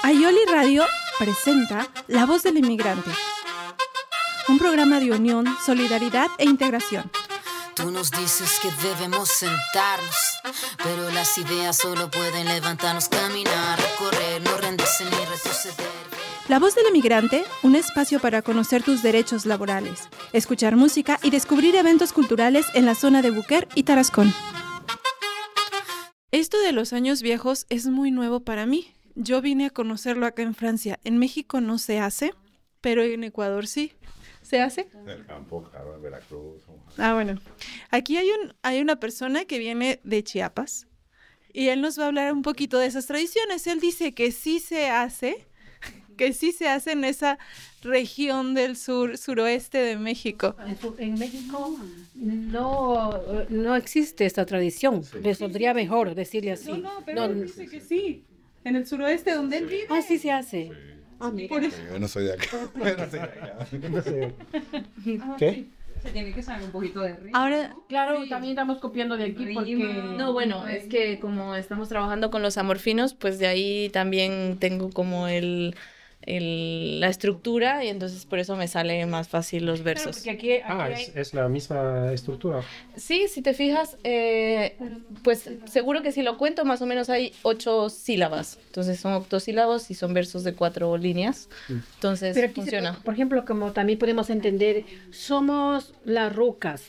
Aioli Radio presenta La Voz del Inmigrante, un programa de unión, solidaridad e integración. Tú nos dices que debemos sentarnos, pero las ideas solo pueden levantarnos, caminar, recorrer, no rendirse ni retroceder. La Voz del Inmigrante, un espacio para conocer tus derechos laborales, escuchar música y descubrir eventos culturales en la zona de Buquer y Tarascón. Esto de los años viejos es muy nuevo para mí. Yo vine a conocerlo acá en Francia. En México no se hace, pero en Ecuador sí. ¿Se hace? En el campo, claro, en Veracruz. Ah, bueno. Aquí hay una persona que viene de Chiapas y él nos va a hablar un poquito de esas tradiciones. Él dice que sí se hace en esa región del suroeste de México. En México no existe esta tradición. Sí. Les saldría mejor decirle así. Pero él dice que sí. En el suroeste donde él vive. Ah, sí se hace. Sí. Ah, mira. Por eso. Yo no soy de acá. Yo no soy de allá. ¿Qué? Se tiene que saber un poquito de ritmo. Ahora, Claro, también estamos copiando de aquí porque... No, bueno, es que como estamos trabajando con los amorfinos, pues de ahí también tengo como la estructura y entonces por eso me sale más fácil los Claro, versos. porque aquí hay... Es la misma estructura. Sí, si te fijas, pues seguro que si lo cuento más o menos hay 8 sílabas. Entonces son octosílabos y son versos de 4 líneas. Entonces Pero aquí funciona. por ejemplo, como también podemos entender, somos las rucas.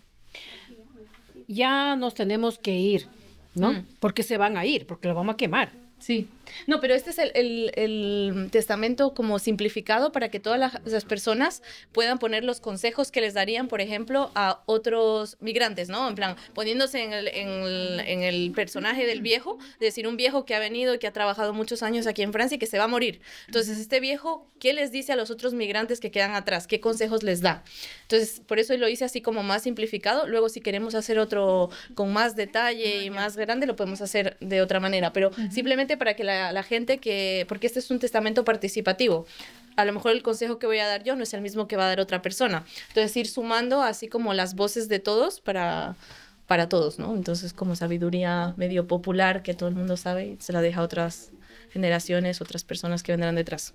Ya nos tenemos que ir, ¿no? Porque se van a ir, porque lo vamos a quemar. Sí. No, pero este es el testamento como simplificado para que todas las personas puedan poner los consejos que les darían, por ejemplo, a otros migrantes, ¿no? En plan, poniéndose en el personaje del viejo, es decir, un viejo que ha venido y que ha trabajado muchos años aquí en Francia y que se va a morir. Entonces, este viejo, ¿qué les dice a los otros migrantes que quedan atrás? ¿Qué consejos les da? Entonces, por eso lo hice así como más simplificado. Luego, si queremos hacer otro con más detalle y más grande, lo podemos hacer de otra manera, pero simplemente para que la gente porque este es un testamento participativo. A lo mejor el consejo que voy a dar yo no es el mismo que va a dar otra persona. Entonces, ir sumando así como las voces de todos para todos, ¿no? Entonces, como sabiduría medio popular que todo el mundo sabe y se la deja a otras generaciones, otras personas que vendrán detrás.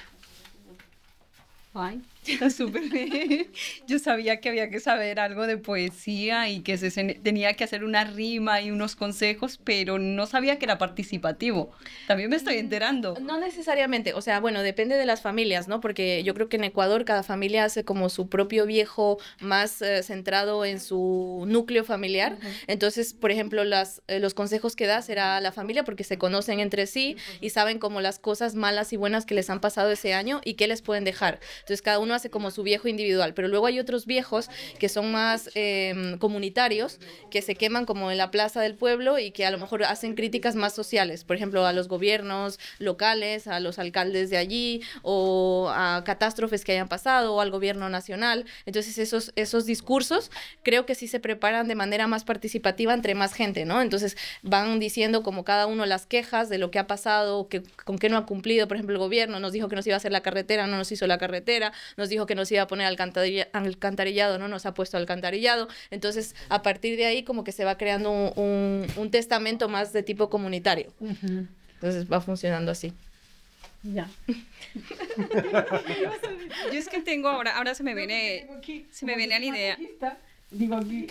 Ay, está súper bien. Yo sabía que había que saber algo de poesía y que tenía que hacer una rima y unos consejos, pero no sabía que era participativo. También me estoy enterando. No necesariamente, o sea, bueno, depende de las familias, ¿no? Porque yo creo que en Ecuador cada familia hace como su propio viejo más centrado en su núcleo familiar. Entonces, por ejemplo, los consejos que da será a la familia porque se conocen entre sí y saben como las cosas malas y buenas que les han pasado ese año y qué les pueden dejar. Entonces, cada uno hace como su viejo individual, pero luego hay otros viejos que son más comunitarios, que se queman como en la plaza del pueblo y que a lo mejor hacen críticas más sociales, por ejemplo, a los gobiernos locales, a los alcaldes de allí, o a catástrofes que hayan pasado, o al gobierno nacional. Entonces, esos discursos creo que sí se preparan de manera más participativa entre más gente, ¿no? Entonces, van diciendo como cada uno las quejas de lo que ha pasado, con qué no ha cumplido. Por ejemplo, el gobierno nos dijo que nos iba a hacer la carretera, no nos hizo la carretera, nos dijo que nos iba a poner alcantarillado, no nos ha puesto alcantarillado. Entonces, a partir de ahí como que se va creando un testamento más de tipo comunitario. Entonces, va funcionando así. Ya. Yo es que tengo ahora se me viene a la idea. Digo aquí,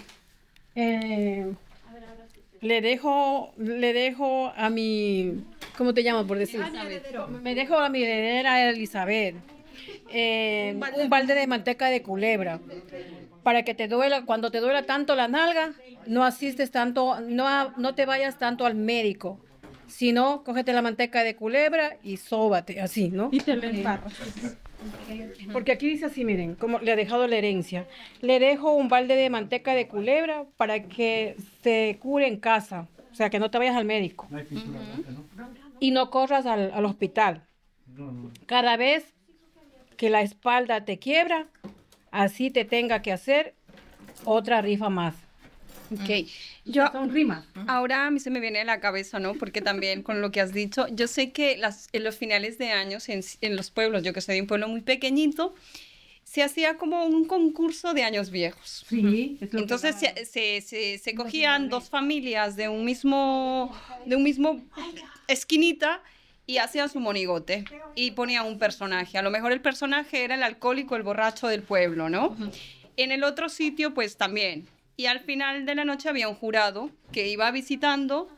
le dejo a mi, ¿cómo te llamo por decir? Me dejo a mi heredera Elizabeth un balde de manteca de culebra para que te duela, cuando te duela tanto la nalga, no asistes tanto, no te vayas tanto al médico, sino cógete la manteca de culebra y sóbate, así, ¿no? y te lo embarras. Porque aquí dice así, miren, como le ha dejado la herencia. Le dejo un balde de manteca de culebra para que se cure en casa. O sea, que no te vayas al médico. Y no corras al hospital. Cada vez que la espalda te quiebra, así te tenga que hacer otra rifa más. Ok. Son rimas. Ahora a mí se me viene a la cabeza, ¿no? Porque también con lo que has dicho, yo sé que en los finales de años, en los pueblos, yo que soy de un pueblo muy pequeñito, se hacía como un concurso de años viejos. Sí. Entonces se cogían dos familias de un mismo esquinita y hacían su monigote y ponían un personaje. A lo mejor el personaje era el alcohólico, el borracho del pueblo, ¿no? En el otro sitio, pues también. Y al final de la noche había un jurado que iba visitando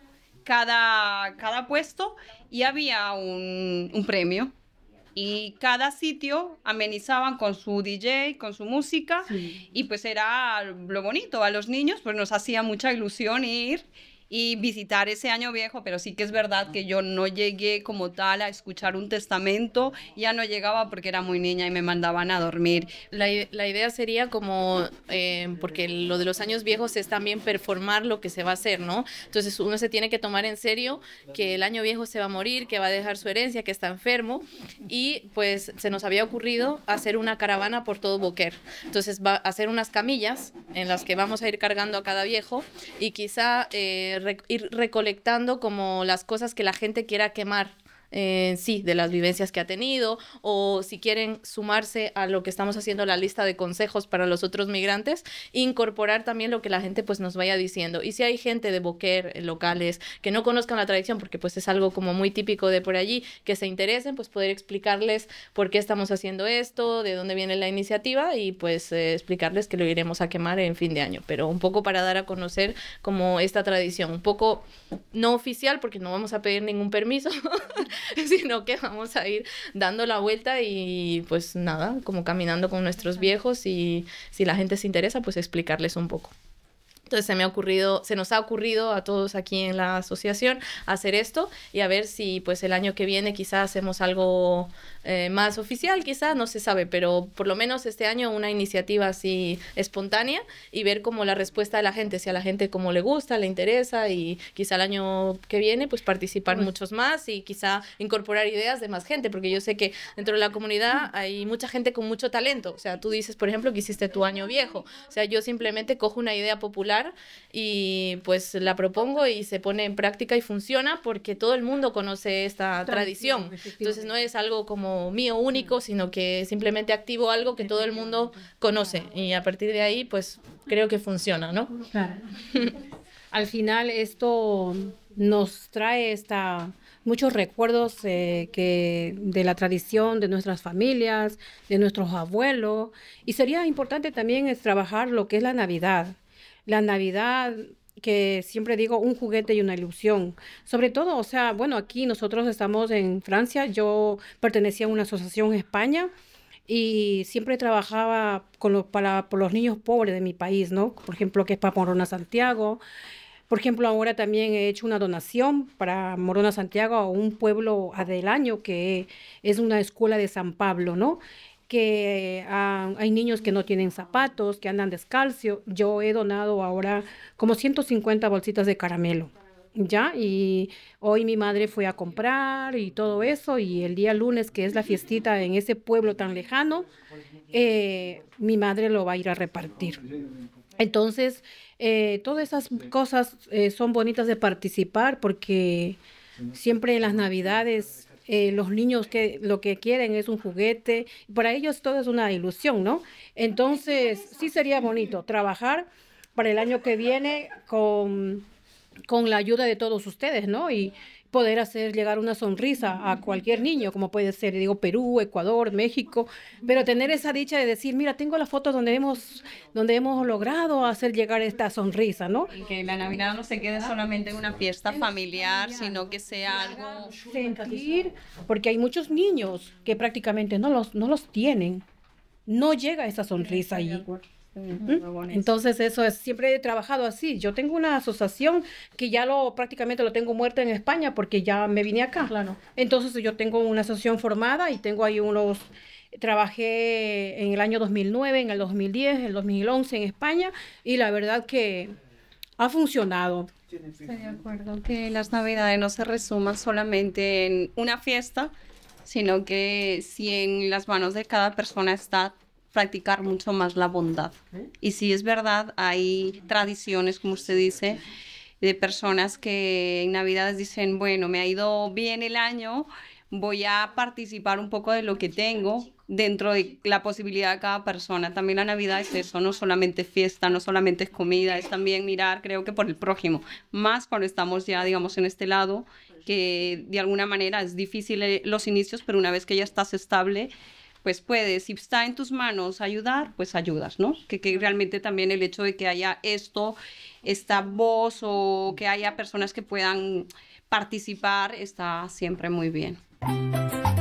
cada puesto y había un premio. Y cada sitio amenizaban con su DJ, con su música, y pues era lo bonito. A los niños pues nos hacía mucha ilusión ir y visitar ese año viejo, pero sí que es verdad que yo no llegué como tal a escuchar un testamento, ya no llegaba porque era muy niña y me mandaban a dormir. La idea sería como, porque lo de los años viejos es también performar lo que se va a hacer, ¿no? Entonces uno se tiene que tomar en serio que el año viejo se va a morir, que va a dejar su herencia, que está enfermo, y pues se nos había ocurrido hacer una caravana por todo Boquer. Entonces va a hacer unas camillas en las que vamos a ir cargando a cada viejo y quizá ir recolectando como las cosas que la gente quiera quemar sí, de las vivencias que ha tenido, o si quieren sumarse a lo que estamos haciendo, la lista de consejos para los otros migrantes, incorporar también lo que la gente pues nos vaya diciendo. Y si hay gente de Boquer, locales, que no conozcan la tradición, porque pues es algo como muy típico de por allí, que se interesen, pues poder explicarles por qué estamos haciendo esto, de dónde viene la iniciativa, y pues explicarles que lo iremos a quemar en fin de año, pero un poco para dar a conocer como esta tradición, un poco no oficial, porque no vamos a pedir ningún permiso, sino que vamos a ir dando la vuelta y pues nada, como caminando con nuestros viejos, y si la gente se interesa, pues explicarles un poco. Entonces se nos ha ocurrido a todos aquí en la asociación hacer esto, y a ver si pues el año que viene quizás hacemos algo más oficial, quizás, no se sabe, pero por lo menos este año una iniciativa así espontánea, y ver como la respuesta de la gente, si a la gente como le gusta, le interesa, y quizá el año que viene pues participar muchos más y quizá incorporar ideas de más gente, porque yo sé que dentro de la comunidad hay mucha gente con mucho talento. O sea, tú dices, por ejemplo, que hiciste tu año viejo. O sea, yo simplemente cojo una idea popular y pues la propongo y se pone en práctica y funciona, porque todo el mundo conoce esta tradición. Entonces no es algo como mío único, sino que simplemente activo algo que todo el mundo conoce, y a partir de ahí pues creo que funciona, ¿no? Claro. Al final esto nos trae muchos recuerdos de la tradición de nuestras familias, de nuestros abuelos, y sería importante también trabajar lo que es la Navidad. La Navidad, que siempre digo, un juguete y una ilusión. Sobre todo, o sea, bueno, aquí nosotros estamos en Francia, yo pertenecía a una asociación en España y siempre trabajaba por los niños pobres de mi país, ¿no? Por ejemplo, que es para Morona Santiago. Por ejemplo, ahora también he hecho una donación para Morona Santiago, a un pueblo del año que es una escuela de San Pablo, ¿no? Que hay niños que no tienen zapatos, que andan descalzos. Yo he donado ahora como 150 bolsitas de caramelo, ¿ya? Y hoy mi madre fue a comprar y todo eso, y el día lunes, que es la fiestita en ese pueblo tan lejano, mi madre lo va a ir a repartir. Entonces, todas esas cosas son bonitas de participar, porque siempre en las Navidades los niños que lo que quieren es un juguete, para ellos todo es una ilusión, ¿no? Entonces, sí sería bonito trabajar para el año que viene con la ayuda de todos ustedes, ¿no? Y poder hacer llegar una sonrisa a cualquier niño, como puede ser, digo, Perú, Ecuador, México, pero tener esa dicha de decir, mira, tengo la foto donde hemos logrado hacer llegar esta sonrisa, ¿no? Y que la Navidad no se quede solamente en una fiesta familiar, sino que sea algo... Sentir, porque hay muchos niños que prácticamente no los tienen, no llega esa sonrisa ahí. Entonces eso es, siempre he trabajado así. Yo tengo una asociación que ya prácticamente lo tengo muerta en España, porque ya me vine acá. Claro. Entonces yo tengo una asociación formada y tengo ahí trabajé en el año 2009, en el 2010, en el 2011 en España, y la verdad que ha funcionado. Estoy de acuerdo que las Navidades no se resuman solamente en una fiesta, sino que si en las manos de cada persona está practicar mucho más la bondad. Y sí, es verdad, hay tradiciones, como usted dice, de personas que en Navidades dicen, bueno, me ha ido bien el año, voy a participar un poco de lo que tengo, dentro de la posibilidad de cada persona. También la Navidad es eso, no solamente fiesta, no solamente es comida, es también mirar, creo que por el prójimo, más cuando estamos ya, digamos, en este lado, que de alguna manera es difícil los inicios, pero una vez que ya estás estable, pues puedes, si está en tus manos ayudar, pues ayudas, ¿no? Que realmente también el hecho de que haya esta voz o que haya personas que puedan participar está siempre muy bien.